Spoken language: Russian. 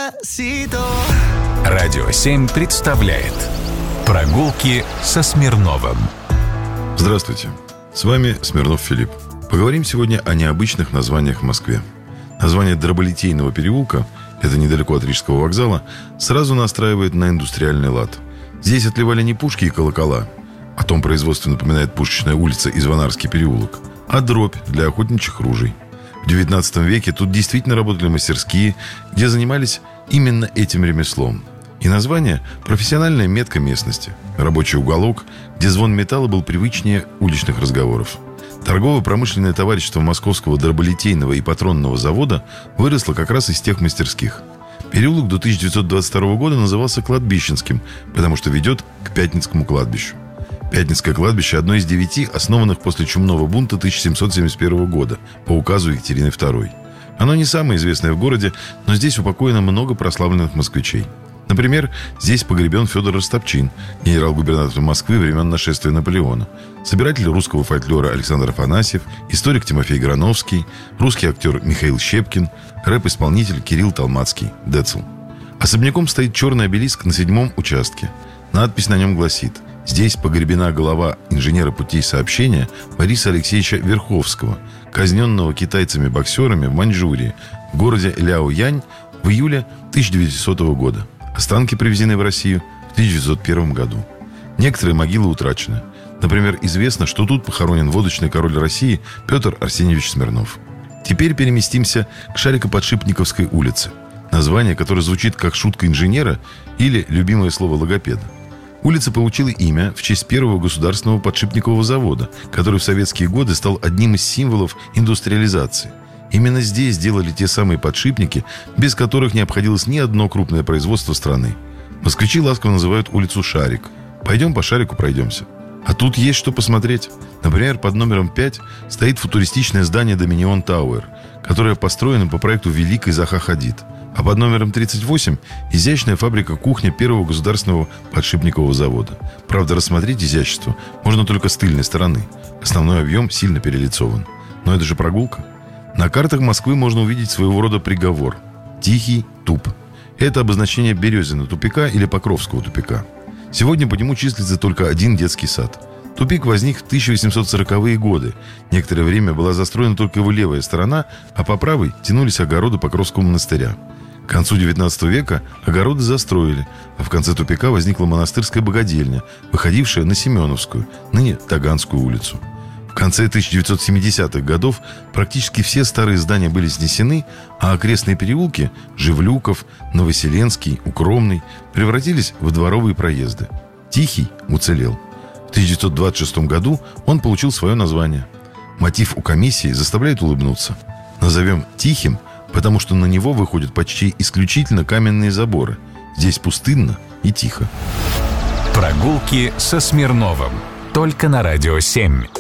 Despacito. Радио 7 представляет «Прогулки со Смирновым». Здравствуйте, с вами Смирнов Филипп. Поговорим сегодня о необычных названиях в Москве. Название Дроболитейного переулка, это недалеко от Рижского вокзала, сразу настраивает на индустриальный лад. Здесь отливали не пушки и колокола, о том производстве напоминает Пушечная улица и Звонарский переулок, а дробь для охотничьих ружей. В XIX веке тут действительно работали мастерские, где занимались именно этим ремеслом. И название – профессиональная метка местности. Рабочий уголок, где звон металла был привычнее уличных разговоров. Торгово-промышленное товарищество Московского дроболитейного и патронного завода выросло как раз из тех мастерских. Переулок до 1922 года назывался Кладбищенским, потому что ведет к Пятницкому кладбищу. Пятницкое кладбище – одно из 9, основанных после чумного бунта 1771 года по указу Екатерины II. Оно не самое известное в городе, но здесь упокоено много прославленных москвичей. Например, здесь погребен Федор Растопчин, генерал-губернатор Москвы времен нашествия Наполеона, собиратель русского фольклора Александр Афанасьев, историк Тимофей Грановский, русский актер Михаил Щепкин, рэп-исполнитель Кирилл Толмацкий, Децл. Особняком стоит черный обелиск на 7-м участке. Надпись на нем гласит: «Здесь погребена голова инженера путей сообщения Бориса Алексеевича Верховского, казненного китайцами-боксерами в Маньчжурии, в городе Ляоянь в июле 1900 года. Останки привезены в Россию в 1901 году. Некоторые могилы утрачены. Например, известно, что тут похоронен водочный король России Петр Арсеньевич Смирнов». Теперь переместимся к Шарико-Подшипниковской улице. Название, которое звучит как шутка инженера или любимое слово логопеда. Улица получила имя в честь первого государственного подшипникового завода, который в советские годы стал одним из символов индустриализации. Именно здесь делали те самые подшипники, без которых не обходилось ни одно крупное производство страны. Москвичи ласково называют улицу Шарик. Пойдем по Шарику пройдемся. А тут есть что посмотреть. Например, под номером 5 стоит футуристичное здание Доминион Тауэр, которое построено по проекту Великой Заха Хадид. А под номером 38 изящная фабрика кухня первого государственного подшипникового завода. Правда, рассмотреть изящество можно только с тыльной стороны. Основной объем сильно перелицован. Но это же прогулка. На картах Москвы можно увидеть своего рода приговор. Тихий туп. Это обозначение Березина тупика или Покровского тупика. Сегодня по нему числится только один детский сад. Тупик возник в 1840-е годы. Некоторое время была застроена только его левая сторона, а по правой тянулись огороды Покровского монастыря. К концу XIX века огороды застроили, а в конце тупика возникла монастырская богадельня, выходившая на Семеновскую, ныне Таганскую улицу. В конце 1970-х годов практически все старые здания были снесены, а окрестные переулки – Живлюков, Новоселенский, Укромный – превратились в дворовые проезды. Тихий уцелел. В 1926 году он получил свое название. Мотив у комиссии заставляет улыбнуться. Назовем «Тихим», потому что на него выходят почти исключительно каменные заборы. Здесь пустынно и тихо. «Прогулки со Смирновым». Только на Радио 7.